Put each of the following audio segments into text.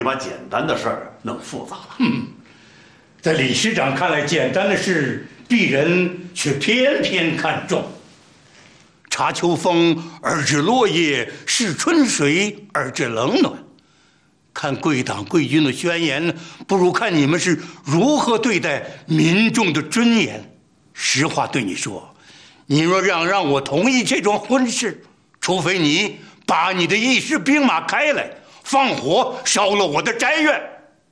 把简单的事儿弄复杂了。 在理事长看来，简单的事，鄙人却偏偏看重。察秋风而知落叶，视春水而知冷暖。看贵党贵军的宣言，不如看你们是如何对待民众的尊严。实话对你说，你若让我同意这桩婚事，除非你把你的一师兵马开来，放火烧了我的宅院。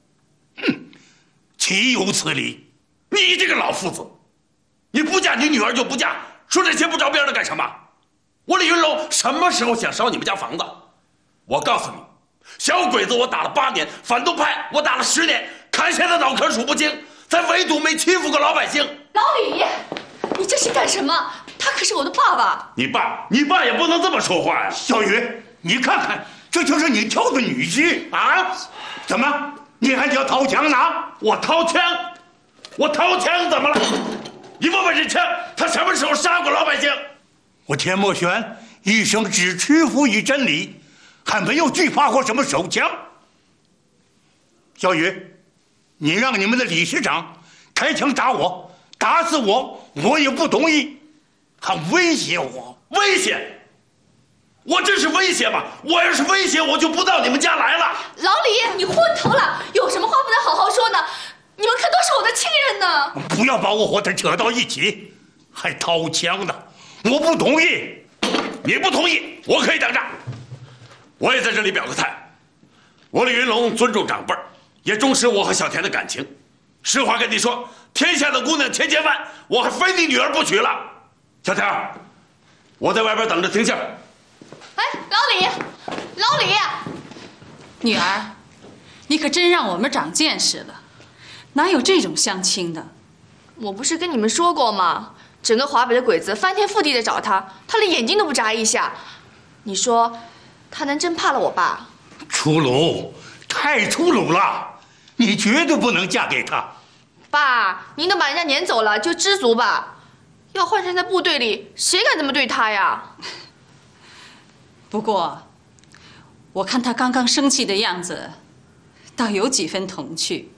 岂有此理！ 你这个老夫子，你不嫁你女儿就不嫁，说这些不着边的干什么？我李云龙什么时候想烧你们家房子？我告诉你，小鬼子我打了8年，反动派我打了10年，砍下的脑壳数不清，咱唯独没欺负过老百姓。 老李，你这是干什么？他可是我的爸爸。 你爸也不能这么说话呀！ 小雨，你看看，这就是你挑的女婿啊！怎么，你还叫掏枪呢？ 我掏枪怎么了？你问问任强，他什么时候杀过老百姓？ 我田墨玄一生只屈服于真理，还没有惧怕过什么手枪。小雨，你让你们的理事长开枪打我，打死我，我也不同意。还威胁我？ 威胁？我这是威胁吗？我要是威胁，我就不到你们家来了。 老李，你昏头了，有什么话不能好好说呢？你们可都是我的亲人呢！ 不要把我和他扯到一起，还掏枪呢！我不同意。 你不同意，我可以等着。我也在这里表个态，我李云龙尊重长辈，也重视我和小田的感情。实话跟你说，天下的姑娘千千万，我还非你女儿不娶了。小田，我在外边等着听信。 哎，老李， 女儿，你可真让我们长见识了，哪有这种相亲的？ 我不是跟你们说过吗？整个华北的鬼子翻天覆地的找他，他连眼睛都不眨一下。你说，他能真怕了我爸？ 粗鲁，太粗鲁了！你绝对不能嫁给他。 爸，您都把人家撵走了，就知足吧。要换成在部队里，谁敢这么对他呀？ 不过，我看他刚刚生气的样子，倒有几分童趣。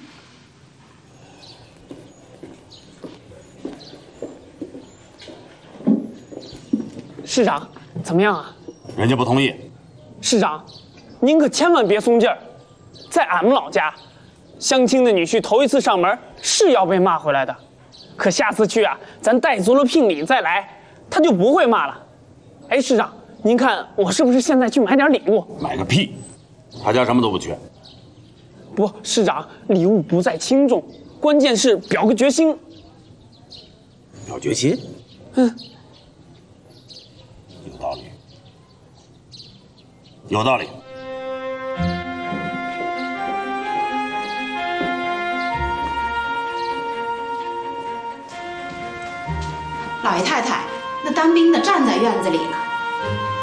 市长，怎么样啊？ 人家不同意。 市长，您可千万别松劲儿。在俺们老家，相亲的女婿头一次上门是要被骂回来的，可下次去啊，咱带足了聘礼再来，他就不会骂了。哎，市长，您看我是不是现在去买点礼物？ 买个屁！他家什么都不缺。 不，市长，礼物不在轻重，关键是表个决心。 表决心？有道理。有道理。 老爷太太，那当兵的站在院子里了。